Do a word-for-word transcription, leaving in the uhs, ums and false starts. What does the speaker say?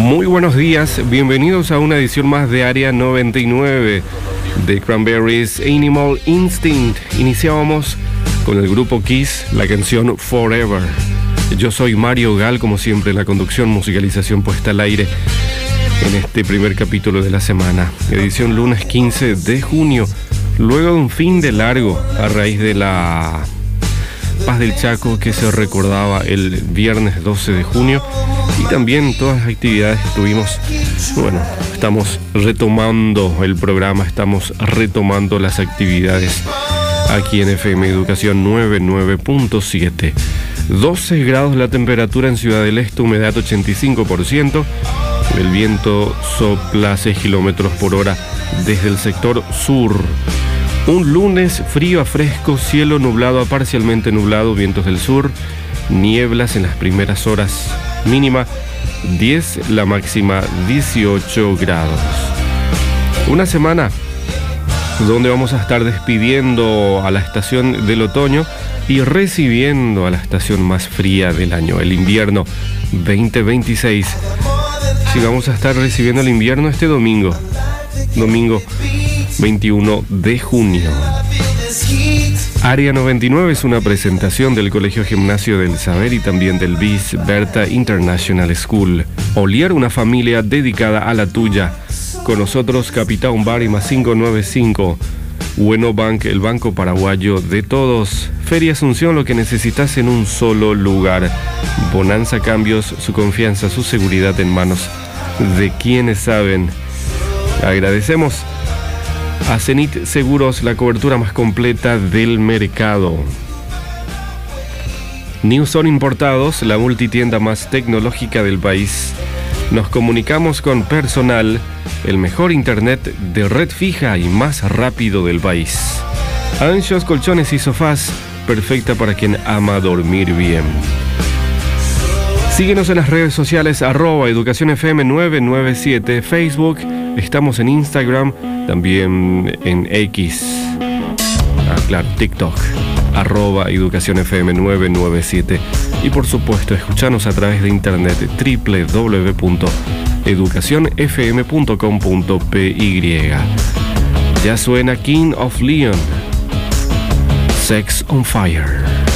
Muy buenos días, bienvenidos a una edición más de Área noventa y nueve de Cranberries Animal Instinct. Iniciábamos con el grupo Kiss, la canción Forever. Yo soy Mario Gal, como siempre, la conducción, musicalización puesta al aire en este primer capítulo de la semana. Edición lunes quince de junio, luego de un fin de largo a raíz de la Paz del Chaco que se recordaba el viernes doce de junio, y también todas las actividades que tuvimos. Bueno, estamos retomando el programa, estamos retomando las actividades aquí en F M Educación noventa y nueve punto siete. doce grados la temperatura en Ciudad del Este, humedad ochenta y cinco por ciento. El viento sopla seis kilómetros por hora desde el sector sur. Un lunes frío a fresco, cielo nublado a parcialmente nublado, vientos del sur, nieblas en las primeras horas, mínima diez, la máxima dieciocho grados. Una semana donde vamos a estar despidiendo a la estación del otoño y recibiendo a la estación más fría del año, el invierno veinte veintiséis. Sí, vamos a estar recibiendo el invierno este domingo, domingo veintiuno de junio. Área noventa y nueve es una presentación del Colegio Gimnasio del Saber y también del B I S Berta International School. Olier, una familia dedicada a la tuya. Con nosotros, Capitán Bari más cinco nueve cinco. Bueno Bank, el banco paraguayo de todos. Feria Asunción, lo que necesitas en un solo lugar. Bonanza Cambios, su confianza, su seguridad en manos de quienes saben. Agradecemos a Zenit Seguros, la cobertura más completa del mercado. Newson Importados, la multitienda más tecnológica del país. Nos comunicamos con Personal, el mejor internet de red fija y más rápido del país. Anchos colchones y sofás, perfecta para quien ama dormir bien. Síguenos en las redes sociales, arroba Educación F M nueve nueve siete, Facebook, estamos en Instagram, también en X, ah claro, TikTok, arroba Educación F M nueve nueve siete, y por supuesto escuchanos a través de internet, doble u doble u doble u punto educación f m punto com punto p y. Ya suena King of Leon, Sex on Fire.